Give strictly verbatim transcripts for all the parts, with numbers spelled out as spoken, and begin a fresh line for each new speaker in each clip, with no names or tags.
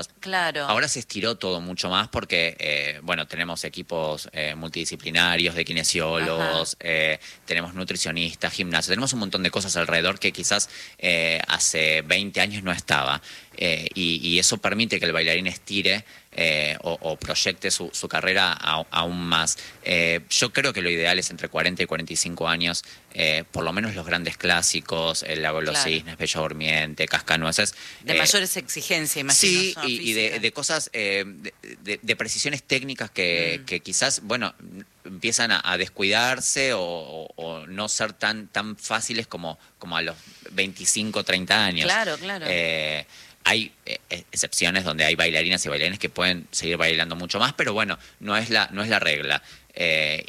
Claro.
Ahora se estiró todo mucho más porque, eh, bueno, tenemos equipos eh, multidisciplinarios de
Ajá.
kinesiólogos, eh, tenemos nutricionistas, gimnasios, tenemos un montón de cosas alrededor que quizás eh, hace veinte años no estaba. Eh, y, y eso permite que el bailarín estire eh, o, o proyecte su, su carrera a- aún más. Eh, yo creo que lo ideal es entre cuarenta y cuarenta y cinco años, eh, por lo menos los grandes clásicos, El Lago de los
Claro.
Cisnes, Bella Durmiente, Cascanueces.
De
eh,
mayores exigencias, imagino,
Sí,
son
y, y de,
físicas.
de cosas, eh, de, de- de precisiones técnicas que,
Mm,
que quizás, bueno, empiezan a, a descuidarse o, o- o no ser tan, tan fáciles como, como a los veinticinco, treinta años.
claro, claro.
Eh, hay eh, eh, excepciones donde hay bailarinas y bailarines que pueden seguir bailando mucho más, pero bueno, no es la, no es la regla. Eh,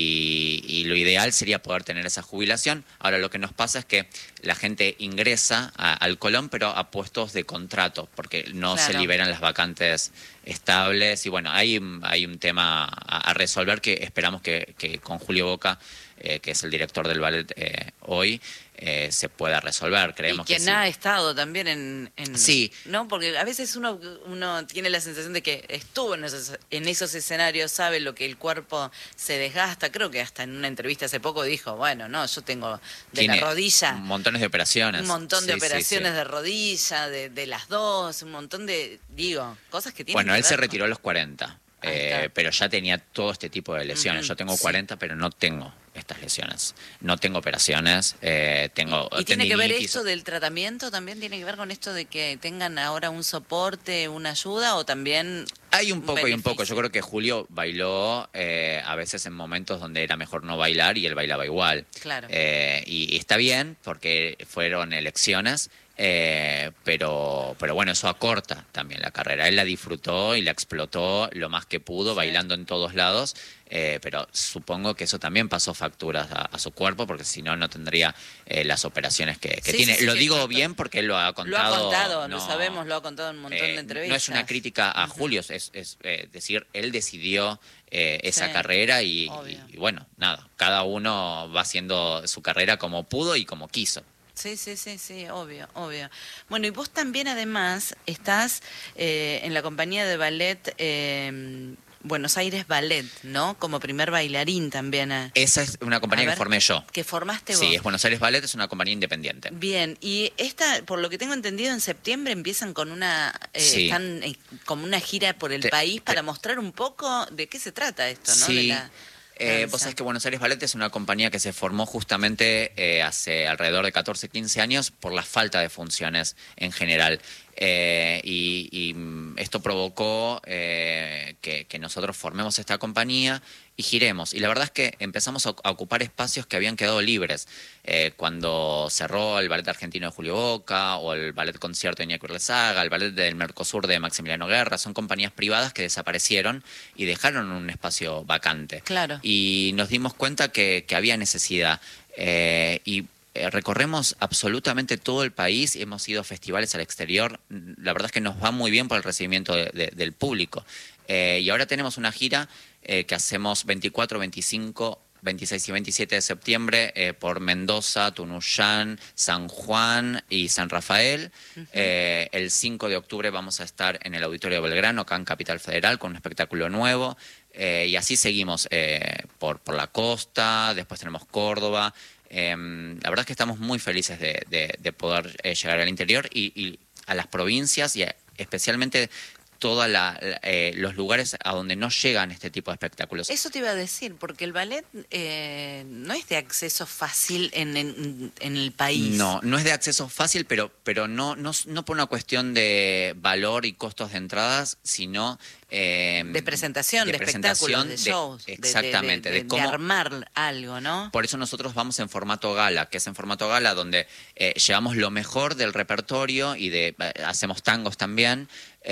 y, y lo ideal sería poder tener esa jubilación. Ahora lo que nos pasa es que la gente ingresa a- al Colón, pero a puestos de contrato, porque no se
Claro.
liberan las vacantes estables. Y bueno, hay, hay un tema a, a resolver que esperamos que, que con Julio Boca, eh, que es el director del ballet eh, hoy, eh, se pueda resolver.
Y
Creemos que
quien
sí.
ha estado también en, en-
Sí,
¿no? Porque a veces uno, uno tiene la sensación de que estuvo en esos, en esos escenarios, sabe lo que el cuerpo se desgasta. Creo que hasta en una entrevista hace poco dijo, bueno, no, yo tengo de la
tiene
rodilla
montones de operaciones.
un montón de
Sí, sí, sí.
operaciones de rodilla, de, de las dos, un montón de, digo, cosas que tienen
Bueno,
que
él
ver
se
con-
retiró a los cuarenta,
Ahí
eh,
está.
pero ya tenía todo este tipo de lesiones.
Ujú,
Yo tengo
sí.
cuarenta, pero no tengo estas lesiones. No tengo operaciones, eh, tengo
¿Y tiene que ver
tendinitis.
esto del tratamiento? ¿También tiene que ver con esto de que tengan ahora un soporte, una ayuda o también
Hay un
un
poco y un poco.
beneficio?
Yo creo que Julio bailó eh, a veces en momentos donde era mejor no bailar y él bailaba igual.
Claro.
Eh, y, y está bien porque fueron elecciones, eh, pero, pero bueno, eso acorta también la carrera. Él la disfrutó y la explotó lo más que pudo,
Sí.
bailando en todos lados. Eh, pero supongo que eso también pasó facturas a, a su cuerpo, porque si no, no tendría eh, las operaciones que, que
Sí,
tiene.
sí, sí,
lo
sí,
digo
claro.
bien porque él lo ha
Lo ha
contado.
contado, lo
no,
sabemos, lo ha contado en un montón
eh,
de entrevistas.
no es una crítica a Julio, es, es eh, decir, él decidió eh, esa
Sí,
carrera y,
obvio.
y bueno, nada, cada uno va haciendo su carrera como pudo y como quiso.
Sí, sí, sí, sí, obvio, obvio. Bueno, y vos también además estás eh, en la compañía de ballet eh, Buenos Aires Ballet, ¿no? Como primer bailarín también. eh.
Esa es una
A
compañía
ver,
que formé yo.
que formaste
Sí,
vos.
es Buenos Aires Ballet, es una compañía independiente.
Bien, y esta, por lo que tengo entendido, en septiembre empiezan con una, eh,
Sí.
están eh, como una gira por el
Te-
país para
te-
mostrar un poco de qué se trata esto, ¿no? De
Sí.
la
Eh,
danza.
vos sabés que Buenos Aires Ballet es una compañía que se formó justamente eh, hace alrededor de catorce, quince años por la falta de funciones en general. Eh, y, y, mm, esto provocó eh, que, que nosotros formemos esta compañía y giremos. Y la verdad es que empezamos a, a ocupar espacios que habían quedado libres. Eh, cuando cerró el Ballet Argentino de Julio Boca, o el Ballet Concierto de Iñaki Urlezaga, el Ballet del Mercosur de Maximiliano Guerra, son compañías privadas que desaparecieron y dejaron un espacio vacante.
Claro.
Y nos dimos cuenta que, que había necesidad. Eh, y eh, recorremos absolutamente todo el país, hemos ido a festivales al exterior. La verdad es que nos va muy bien por el recibimiento de- de- del público. Eh, y ahora tenemos una gira eh, que hacemos veinticuatro, veinticinco, veintiséis y veintisiete de septiembre eh, por Mendoza, Tunuyán, San Juan y San Rafael. Eh, el cinco de octubre vamos a estar en el Auditorio Belgrano, acá en Capital Federal, con un espectáculo nuevo. Eh, y así seguimos eh, por, por la costa, después tenemos Córdoba. Eh, la verdad es que estamos muy felices de, de- de poder eh, llegar al interior y, y a las provincias y a- especialmente todos los lugares a donde no llegan este tipo de espectáculos.
Eso te iba a decir, porque el ballet eh, no es de acceso fácil en, en, en el país.
No, no es de acceso fácil, pero, pero no, no, no por una cuestión de valor y costos de entradas, sino eh,
De presentación, de, espectáculos, de shows. de-
Exactamente,
de, de,
de cómo...
de armar algo, ¿no?
Por eso nosotros vamos en formato gala, que es en formato gala donde eh, llevamos lo mejor del repertorio y de eh, hacemos tangos también,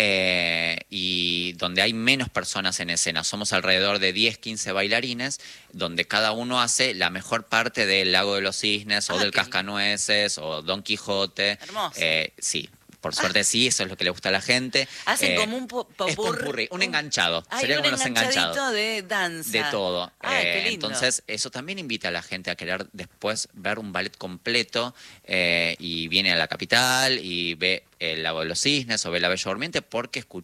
eh, y donde hay menos personas en escena. Somos alrededor de diez, quince bailarines, donde cada uno hace la mejor parte del Lago de los Cisnes, o
Ah,
del
qué lindo.
Cascanueces, o Don Quijote.
Hermoso.
Eh, sí. por suerte ah. sí, eso es lo que le gusta a la gente.
Hacen eh, como un popurrí.
Es popurrí, un enganchado.
Hay
Sería
un
como los enganchados.
de danza.
De todo.
Ay,
eh,
qué lindo.
Entonces, eso también invita a la gente a querer después ver un ballet completo eh, y viene a la capital y ve el Lago de los Cisnes o ve la Bella Durmiente porque escucha